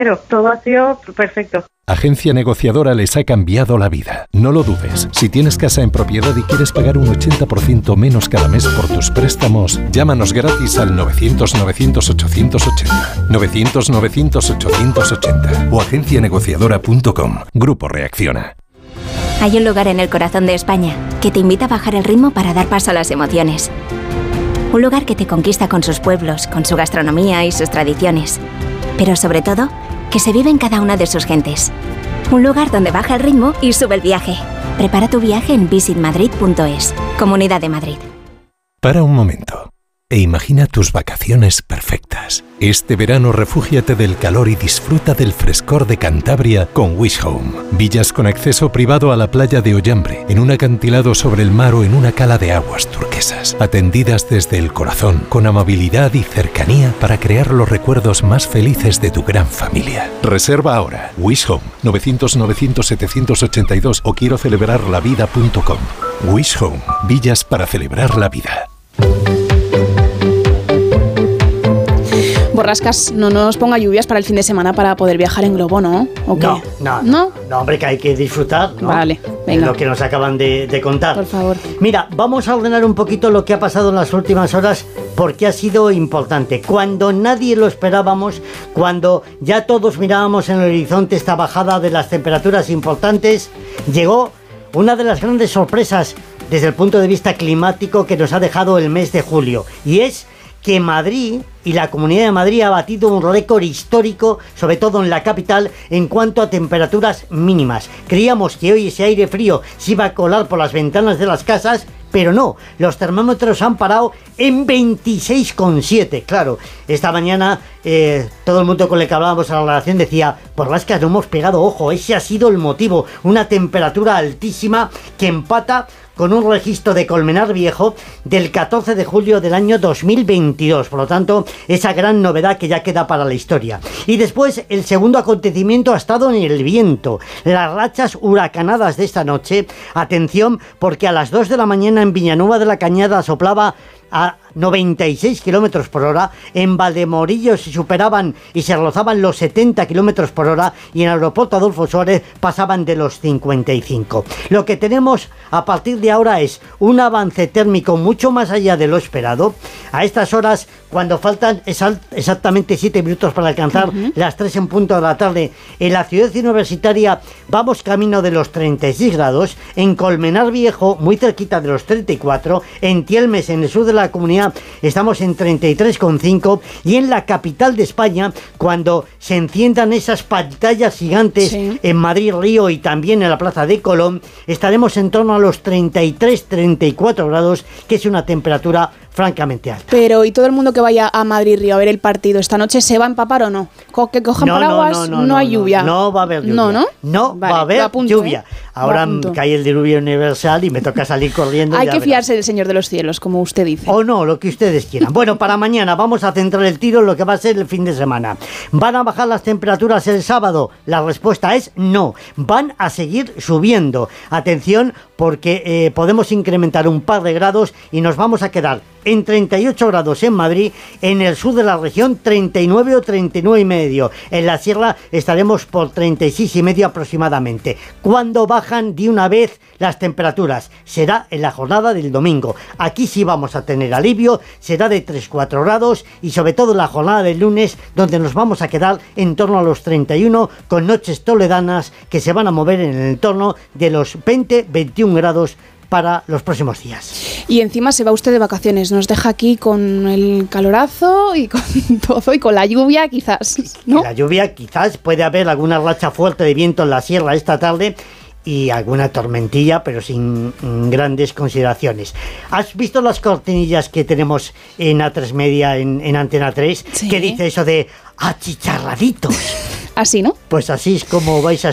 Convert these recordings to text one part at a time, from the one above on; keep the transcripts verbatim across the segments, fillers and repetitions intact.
Pero todo ha sido perfecto. Agencia Negociadora les ha cambiado la vida. No lo dudes. Si tienes casa en propiedad y quieres pagar un ochenta por ciento menos cada mes por tus préstamos, llámanos gratis al novecientos, novecientos, ochocientos ochenta. novecientos, novecientos, ochocientos ochenta o agencia negociadora punto com. Grupo Reacciona. Hay un lugar en el corazón de España que te invita a bajar el ritmo para dar paso a las emociones. Un lugar que te conquista con sus pueblos, con su gastronomía y sus tradiciones. Pero sobre todo, que se vive en cada una de sus gentes. Un lugar donde baja el ritmo y sube el viaje. Prepara tu viaje en visit madrid punto es. Comunidad de Madrid. Para un momento e imagina tus vacaciones perfectas. Este verano refúgiate del calor y disfruta del frescor de Cantabria con Wish Home. Villas con acceso privado a la playa de Ollambre, en un acantilado sobre el mar o en una cala de aguas turquesas. Atendidas desde el corazón, con amabilidad y cercanía para crear los recuerdos más felices de tu gran familia. Reserva ahora. Wish Home, novecientos, novecientos, setecientos ochenta y dos o quiero celebrar la vida punto com. Wish Home, villas para celebrar la vida. Borrascas, no nos ponga lluvias para el fin de semana para poder viajar en globo, ¿no? ¿O qué? No, no, no, no, hombre, que hay que disfrutar, ¿no? Vale, venga. Es lo que nos acaban de, de contar. Por favor. Mira, vamos a ordenar un poquito lo que ha pasado en las últimas horas porque ha sido importante. Cuando nadie lo esperábamos, cuando ya todos mirábamos en el horizonte esta bajada de las temperaturas importantes, llegó una de las grandes sorpresas desde el punto de vista climático que nos ha dejado el mes de julio, y es que Madrid y la Comunidad de Madrid ha batido un récord histórico, sobre todo en la capital, en cuanto a temperaturas mínimas. Creíamos que hoy ese aire frío se iba a colar por las ventanas de las casas, pero no, los termómetros han parado en veintiséis coma siete. Claro, esta mañana eh, todo el mundo con el que hablábamos a la relación decía, Borrascas, no hemos pegado ojo, ese ha sido el motivo, una temperatura altísima que empata con un registro de Colmenar Viejo del catorce de julio del año dos mil veintidós. Por lo tanto, esa gran novedad que ya queda para la historia. Y después, el segundo acontecimiento ha estado en el viento. Las rachas huracanadas de esta noche, atención, porque a las dos de la mañana en Villanueva de la Cañada soplaba a noventa y seis kilómetros por hora, en Valdemorillo se superaban y se rozaban los setenta kilómetros por hora y en el aeropuerto Adolfo Suárez pasaban de los cincuenta y cinco. Lo que tenemos a partir de ahora es un avance térmico mucho más allá de lo esperado. A estas horas, cuando faltan exactamente siete minutos para alcanzar uh-huh. las tres en punto de la tarde, en la ciudad universitaria vamos camino de los treinta y seis grados, en Colmenar Viejo muy cerquita de los treinta y cuatro, en Tielmes, en el sur de la comunidad, estamos en treinta y tres coma cinco y en la capital de España, cuando se enciendan esas pantallas gigantes sí. en Madrid Río y también en la Plaza de Colón, estaremos en torno a los treinta y tres, treinta y cuatro grados, que es una temperatura francamente alta. Pero, ¿y todo el mundo que vaya a Madrid Río a ver el partido esta noche se va a empapar o no? ¿Que cojan no, paraguas? No, no, no, no hay lluvia. No, no va a haber lluvia. No, ¿no? No vale, va a haber apunto, lluvia. ¿eh? Ahora cae el diluvio universal y me toca salir corriendo. Hay que verás. fiarse del Señor de los Cielos, como usted dice. O no, lo que ustedes quieran. Bueno, para mañana vamos a centrar el tiro en lo que va a ser el fin de semana. ¿Van a bajar las temperaturas el sábado? La respuesta es no. Van a seguir subiendo. Atención, porque eh, podemos incrementar un par de grados y nos vamos a quedar en treinta y ocho grados en Madrid, en el sur de la región treinta y nueve o treinta y nueve y medio. En la sierra estaremos por treinta y seis y medio aproximadamente. ¿Cuándo bajan de una vez las temperaturas? Será en la jornada del domingo. Aquí sí vamos a tener alivio, será de tres a cuatro grados y sobre todo en la jornada del lunes, donde nos vamos a quedar en torno a los treinta y uno, con noches toledanas que se van a mover en el entorno de los veinte a veintiún grados para los próximos días. Y encima se va usted de vacaciones, nos deja aquí con el calorazo y con todo, y con la lluvia quizás, ¿no? La lluvia quizás, puede haber alguna racha fuerte de viento en la sierra esta tarde y alguna tormentilla, pero sin mm, grandes consideraciones. ¿Has visto las cortinillas que tenemos en A tres Media, en, en Antena tres? Sí. ¿Qué dice eso de achicharraditos? Así, ¿no? Pues así es como vais a estar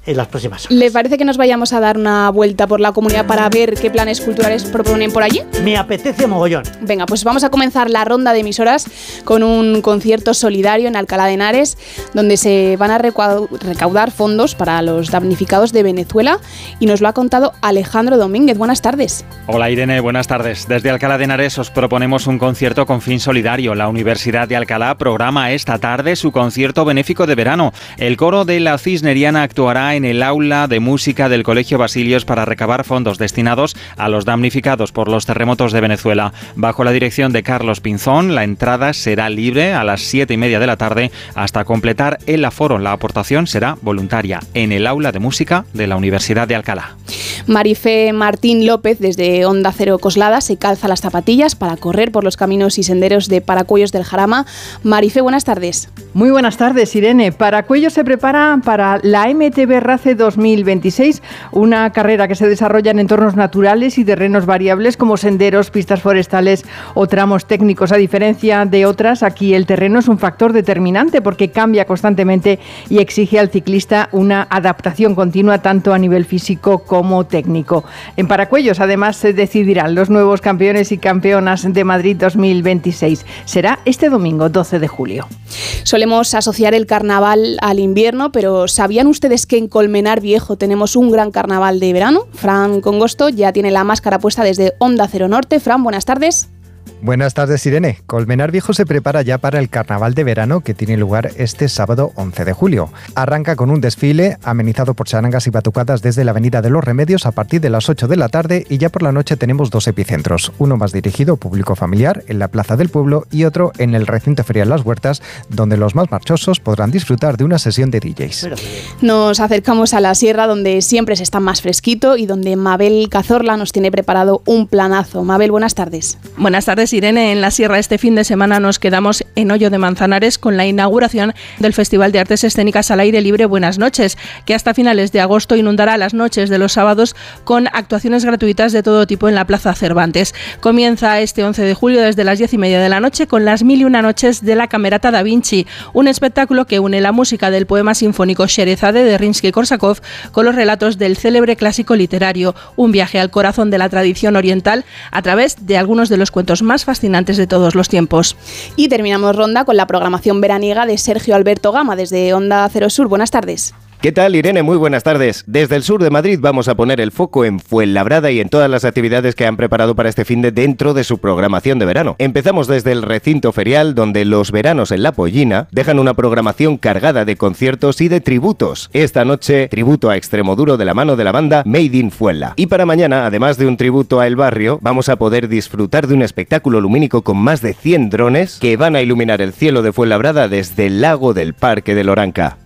en las próximas horas. ¿Le parece que nos vayamos a dar una vuelta por la comunidad para ver qué planes culturales proponen por allí? Me apetece mogollón. Venga, pues vamos a comenzar la ronda de emisoras con un concierto solidario en Alcalá de Henares, donde se van a recaudar fondos para los damnificados de Venezuela, y nos lo ha contado Alejandro Domínguez. Buenas tardes. Hola Irene, buenas tardes. Desde Alcalá de Henares os proponemos un concierto con fin solidario. La Universidad de Alcalá programa esta tarde su concierto benéfico de verano. El coro de la Cisneriana actuará en el aula de música del Colegio Basilios para recabar fondos destinados a los damnificados por los terremotos de Venezuela. Bajo la dirección de Carlos Pinzón, la entrada será libre a las siete y media de la tarde hasta completar el aforo. La aportación será voluntaria en el aula de música de la Universidad de Alcalá. Marifé Martín López, desde Onda Cero Coslada, se calza las zapatillas para correr por los caminos y senderos de Paracuellos del Jarama. Marifé, buenas tardes. Muy buenas tardes, Irene. Paracuellos se prepara para la M T B RACE dos mil veintiséis, una carrera que se desarrolla en entornos naturales y terrenos variables como senderos, pistas forestales o tramos técnicos. A diferencia de otras, aquí el terreno es un factor determinante porque cambia constantemente y exige al ciclista una adaptación continua tanto a nivel físico como técnico. En Paracuellos, además, se decidirán los nuevos campeones y campeonas de Madrid dos mil veintiséis. Será este domingo doce de julio. Solemos asociar el carnaval al invierno, pero ¿sabían ustedes que en Colmenar Viejo tenemos un gran carnaval de verano? Fran Congosto ya tiene la máscara puesta desde Onda Cero Norte. Fran, buenas tardes. Buenas tardes, Irene. Colmenar Viejo se prepara ya para el carnaval de verano que tiene lugar este sábado once de julio. Arranca con un desfile amenizado por charangas y batucadas desde la Avenida de los Remedios a partir de las ocho de la tarde, y ya por la noche tenemos dos epicentros, uno más dirigido a público familiar en la Plaza del Pueblo y otro en el recinto ferial Las Huertas, donde los más marchosos podrán disfrutar de una sesión de D Js. Nos acercamos a la sierra, donde siempre se está más fresquito y donde Mabel Cazorla nos tiene preparado un planazo. Mabel, buenas tardes. Buenas tardes, Irene. En la sierra este fin de semana nos quedamos en Hoyo de Manzanares con la inauguración del Festival de Artes Escénicas al Aire Libre Buenas Noches, que hasta finales de agosto inundará las noches de los sábados con actuaciones gratuitas de todo tipo en la Plaza Cervantes. Comienza este once de julio desde las diez y media de la noche con las mil y una noches de la Camerata Da Vinci, un espectáculo que une la música del poema sinfónico Sherezade de Rimsky-Korsakov con los relatos del célebre clásico literario, un viaje al corazón de la tradición oriental a través de algunos de los cuentos más fascinantes de todos los tiempos. Y terminamos ronda con la programación veraniega de Sergio Alberto Gama desde Onda Cero Sur. Buenas tardes. ¿Qué tal, Irene? Muy buenas tardes. Desde el sur de Madrid vamos a poner el foco en Fuenlabrada y en todas las actividades que han preparado para este finde dentro de su programación de verano. Empezamos desde el recinto ferial, donde los veranos en La Pollina dejan una programación cargada de conciertos y de tributos. Esta noche, tributo a Extremoduro de la mano de la banda Made in Fuenla. Y para mañana, además de un tributo a El Barrio, vamos a poder disfrutar de un espectáculo lumínico con más de cien drones que van a iluminar el cielo de Fuenlabrada desde el lago del Parque de Loranca.